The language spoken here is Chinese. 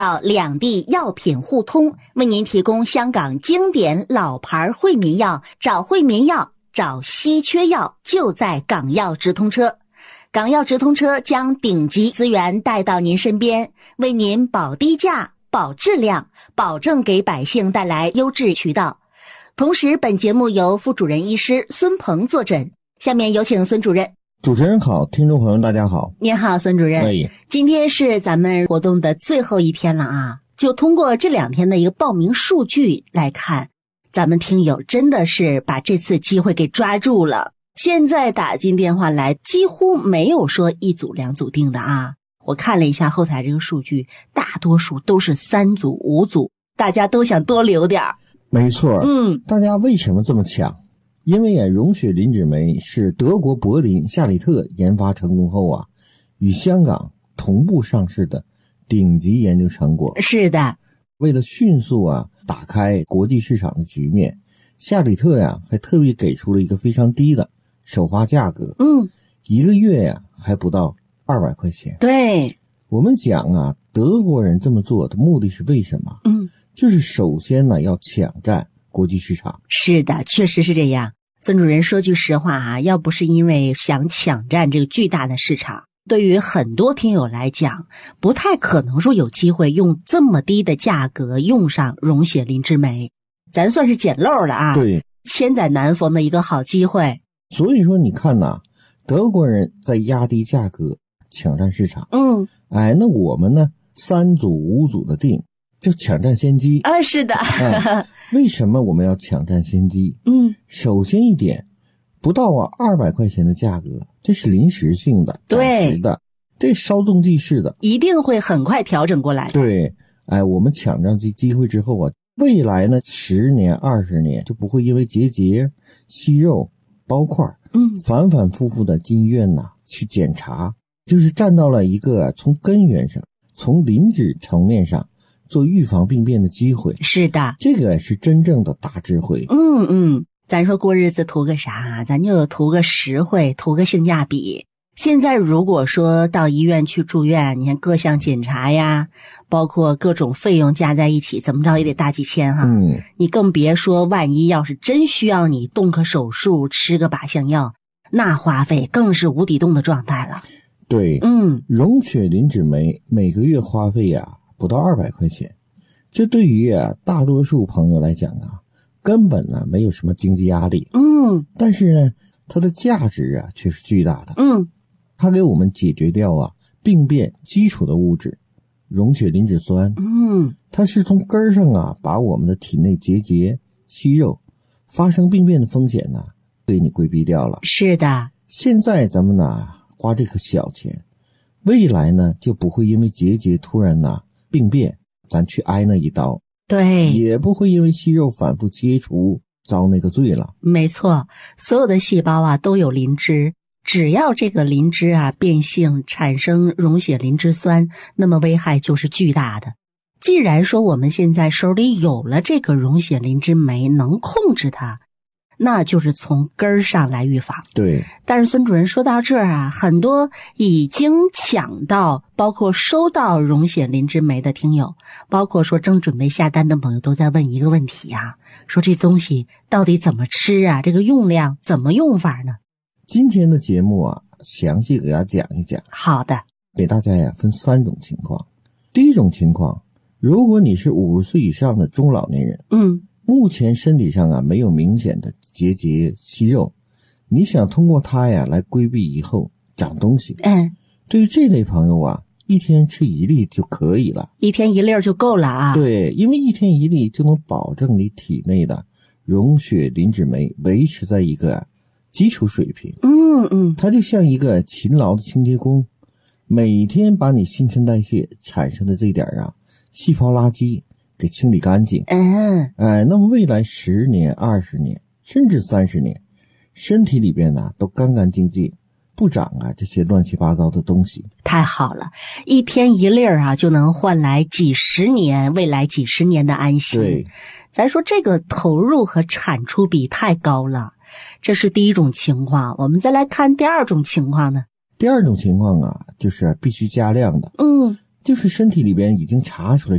两地药品互通，为您提供香港经典老牌惠民药，找惠民药，找稀缺药，就在港药直通车。港药直通车将顶级资源带到您身边，为您保低价、保质量，保证给百姓带来优质渠道。同时，本节目由副主任医师孙鹏坐诊。下面有请孙主任。 主持人好，听众朋友大家好。 您好，孙主任。今天是咱们活动的最后一天了啊，就通过这2天的一个报名数据来看，咱们听友真的是把这次机会给抓住了。现在打进电话来几乎没有说1组2组订的啊，我看了一下后台这个数据，大多数都是3组5组，大家都想多留点。 没错，大家为什么这么抢？因为溶血磷脂酶是德国柏林夏里特研发成功后与香港同步上市的顶级研究成果。 是的， 为了迅速打开国际市场的局面，夏里特还特别给出了一个非常低的首发价格，1个月还不到200块钱。 对， 我们讲德国人这么做的目的是为什么？就是首先要抢占国际市场。 是的，确实是这样。孙主任说句实话要不是因为想抢占这个巨大的市场，对于很多听友来讲，不太可能说有机会用这么低的价格用上溶血磷脂酶，咱算是捡漏了对， 千载难逢的一个好机会。 所以说你看德国人在压低价格抢占市场，那我们呢3组5组的订就抢占先机是的为什么我们要抢占先机？首先一点，不到200块钱的价格，这是临时性的，暂时的，这稍纵即逝的， 一定会很快调整过来的。 对，我们抢占这机会之后未来呢10年20年就不会因为结节、息肉、包块反反复复的进医院去检查，就是站到了一个从根源上，从磷脂层面上做预防病变的机会。 是的， 这个是真正的大智慧。 咱说过日子图个啥？咱就图个实惠，图个性价比。现在如果说到医院去住院，你看各项检查呀，包括各种费用加在一起，怎么着也得大几千你更别说万一要是真需要你动个手术，吃个靶向药，那花费更是无底洞的状态了。 对，溶血磷脂酶每个月花费不到200块钱，这对于大多数朋友来讲根本没有什么经济压力。但是呢，它的价值却是巨大的。它给我们解决掉病变基础的物质溶血磷脂酸。它是从根上把我们的体内结节、息肉发生病变的风险给你规避掉了。 是的， 现在咱们花这个小钱，未来呢就不会因为结节突然病变咱去挨那一刀， 对， 也不会因为息肉反复切除遭那个罪了。 没错，所有的细胞都有磷脂，只要这个磷脂变性产生溶血磷脂酸，那么危害就是巨大的。既然说我们现在手里有了这个溶血磷脂酶能控制它，那就是从根儿上来预防。 对， 但是孙主任说到这儿很多已经抢到包括收到溶血磷脂酶的听友，包括说正准备下单的朋友都在问一个问题说这东西到底怎么吃这个用量怎么用法呢？ 今天的节目详细给大家讲一讲。 好的， 给大家分3种情况。第一种情况，如果你是50岁以上的中老年人，目前身体上没有明显的结节息肉，你想通过它来规避以后长东西，对于这类朋友一天吃1粒就可以了，1 天1粒就够了对，因为1天1粒就能保证你体内的溶血磷脂酶维持在一个基础水平。它就像一个勤劳的清洁工，每天把你新陈代谢产生的这点细胞垃圾给清理干净。那么未来10年、20年，甚至30年，身体里边都干干净净，不长这些乱七八糟的东西。 太好了，1天1粒就能换来未来几十年的安心。 对， 咱说这个投入和产出比太高了，这是第一种情况。我们再来看第2种情况呢。 第2种情况就是必须加量的。 就是身体里边已经查出了